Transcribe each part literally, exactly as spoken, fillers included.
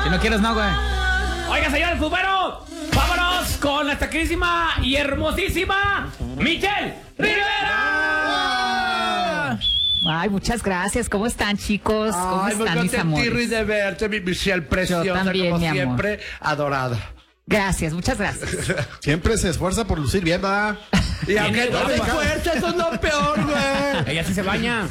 Si no quieres, no, güey. Oiga, señores, pues bueno, vámonos con nuestra queridísima y hermosísima Michelle Rivera. Ay, muchas gracias. ¿Cómo están, chicos? ¿Cómo Ay, están, muy mis amores? contento de verte, mi Michelle preciosa, Yo también, como mi amor. siempre, adorada. Gracias, muchas gracias. Siempre se esfuerza por lucir bien, ¿verdad? Y aunque no doble te cara. fuerza, eso es lo peor, güey. Ella sí se baña.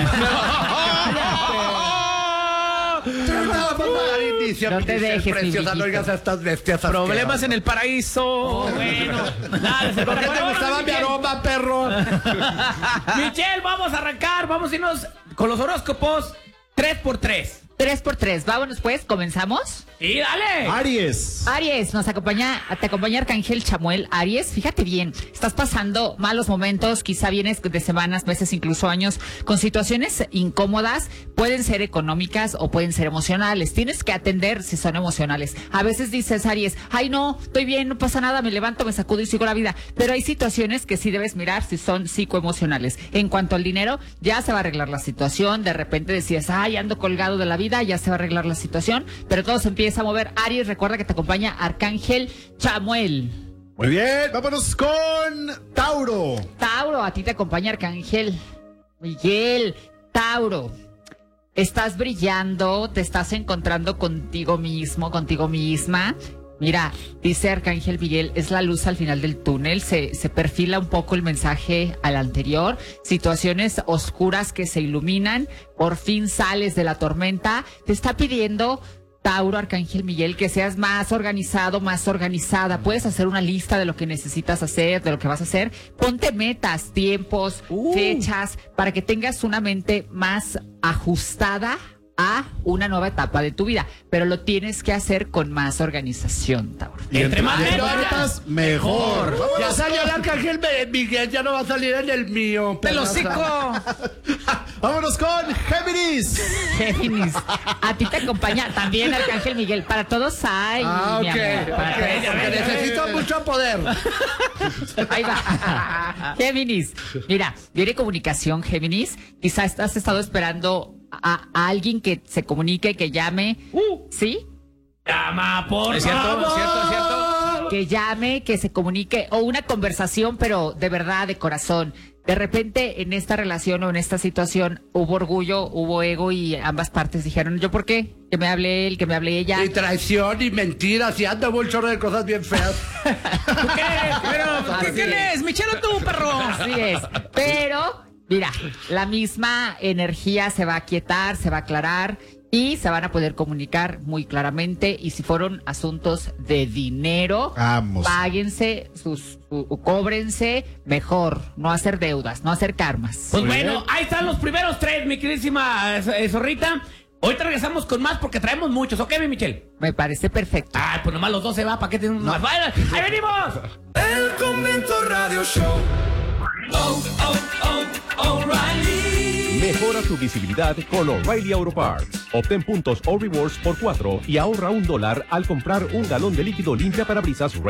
Vamos a dar inicio, No mi te Michelle dejes, preciosa, mi no oigas a estas bestias Problemas asquerosas. en el paraíso. Oh, bueno. Dale, se ¿Por qué te gustaba mi aroma, perro? Michelle, vamos a arrancar. Vamos a irnos con los horóscopos tres por tres. Tres por tres. Vámonos, pues. ¿Comenzamos? Y dale. Aries. Aries, nos acompaña, te acompaña Arcángel Chamuel. Aries, fíjate bien, estás pasando malos momentos, quizá vienes de semanas, meses, incluso años, con situaciones incómodas, pueden ser económicas o pueden ser emocionales. Tienes que atender si son emocionales. A veces dices, Aries, ay no, estoy bien, no pasa nada, me levanto, me sacudo y sigo la vida. Pero hay situaciones que sí debes mirar si son psicoemocionales. En cuanto al dinero, ya se va a arreglar la situación. De repente decías, ay, ando colgado de la vida, ya se va a arreglar la situación, pero todo se empieza a mover. Aries, recuerda que te acompaña Arcángel Chamuel. Muy bien, vámonos con Tauro. Tauro, a ti te acompaña Arcángel Miguel. Tauro, estás brillando, te estás encontrando contigo mismo, contigo misma. Mira, dice Arcángel Miguel, es la luz al final del túnel, se, se perfila un poco el mensaje al anterior, situaciones oscuras que se iluminan, por fin sales de la tormenta, te está pidiendo Tauro, Arcángel Miguel, que seas más organizado, más organizada. Puedes hacer una lista de lo que necesitas hacer, de lo que vas a hacer. Ponte metas, tiempos, Uh. fechas, para que tengas una mente más ajustada a una nueva etapa de tu vida. Pero lo tienes que hacer con más organización, Tauro. Y Entre más entre metas, metas, mejor. Ya salió el Arcángel Miguel, ya no va a salir en el mío. ¡Te lo perraza. hocico! Vámonos con Géminis. Géminis, a ti te acompaña también Arcángel Miguel. Para todos hay, Ah, mi ok, amor, para ok, todos porque hay. necesito mucho poder. Ahí va. Géminis. Mira, viene comunicación, Géminis. Quizás has estado esperando a, a alguien que se comunique, que llame. Uh. ¿Sí? Llama, por Es cierto, favor. es cierto, es cierto. Que llame, que se comunique. O una conversación, pero de verdad, de corazón. De repente, en esta relación o en esta situación, hubo orgullo, hubo ego y ambas partes dijeron, ¿yo por qué? Que me hable él, que me hable ella. Y traición y mentiras y anda un chorro de cosas bien feas. ¿Tú qué? Pero, ¿qué, Así ¿quién es. es? ¿Michelle o tú, perro? Así es. Pero, mira, la misma energía se va a aquietar, se va a aclarar y se van a poder comunicar muy claramente. Y si fueron asuntos de dinero, Vamos. páguense, sus, su- cóbrense mejor. No hacer deudas, no hacer karmas. Pues Muy bueno, bien. ahí están los primeros tres, mi queridísima eh, Zorrita. Ahorita regresamos con más porque traemos muchos, ¿ok, mi Michelle? Me parece perfecto. Ah, pues nomás los dos se va, ¿para qué tienen más? ¡Vaya! ¡Ahí venimos! El Convento Radio Show. Oh, oh, oh, O'Reilly. Mejora tu visibilidad con O'Reilly Auto Parts. Obtén puntos o rewards por cuatro y ahorra un dólar al comprar un galón de líquido limpia parabrisas